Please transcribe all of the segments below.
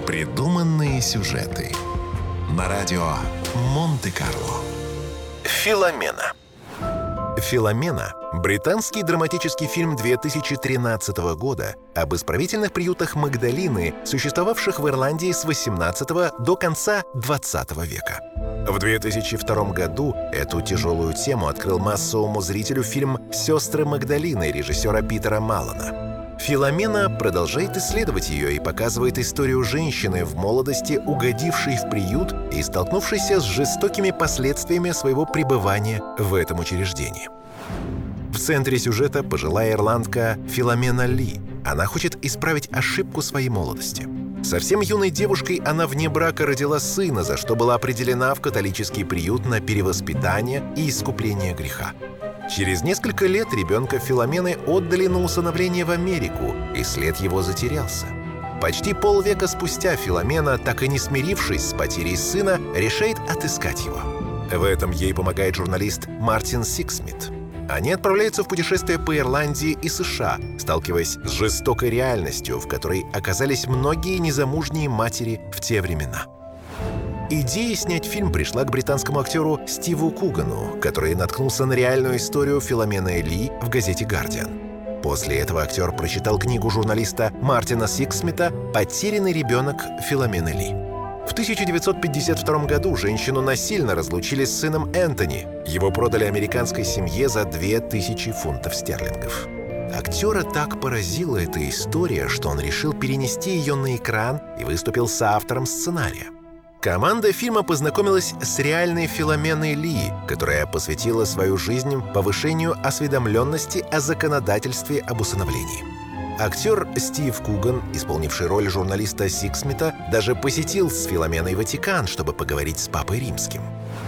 Придуманные сюжеты на радио Монте-Карло. Филомена. «Филомена» — британский драматический фильм 2013 года об исправительных приютах Магдалины, существовавших в Ирландии с 18 до конца 20 века. В 2002 году эту тяжелую тему открыл массовому зрителю фильм «Сестры Магдалины» режиссера Питера Маллана. «Филомена» продолжает исследовать ее и показывает историю женщины в молодости, угодившей в приют и столкнувшейся с жестокими последствиями своего пребывания в этом учреждении. В центре сюжета пожилая ирландка Филомена Ли. Она хочет исправить ошибку своей молодости. Совсем юной девушкой она вне брака родила сына, за что была определена в католический приют на перевоспитание и искупление греха. Через несколько лет ребенка Филомены отдали на усыновление в Америку, и след его затерялся. Почти полвека спустя Филомена, так и не смирившись с потерей сына, решает отыскать его. В этом ей помогает журналист Мартин Сиксмит. Они отправляются в путешествие по Ирландии и США, сталкиваясь с жестокой реальностью, в которой оказались многие незамужние матери в те времена. Идея снять фильм пришла к британскому актеру Стиву Кугану, который наткнулся на реальную историю Филомены Ли в газете «Гардиан». После этого актер прочитал книгу журналиста Мартина Сиксмита «Потерянный ребенок Филомены Ли». В 1952 году женщину насильно разлучили с сыном Энтони. Его продали американской семье за 2000 фунтов стерлингов. Актера так поразила эта история, что он решил перенести ее на экран и выступил соавтором сценария. Команда фильма познакомилась с реальной Филоменой Ли, которая посвятила свою жизнь повышению осведомленности о законодательстве об усыновлении. Актер Стив Куган, исполнивший роль журналиста Сиксмита, даже посетил с Филоменой Ватикан, чтобы поговорить с Папой Римским.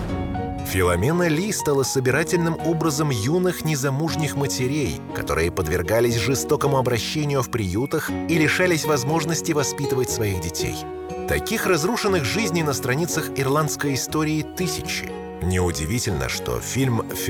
Филомена Ли стала собирательным образом юных незамужних матерей, которые подвергались жестокому обращению в приютах и лишались возможности воспитывать своих детей. Таких разрушенных жизней на страницах ирландской истории тысячи. Неудивительно, что фильм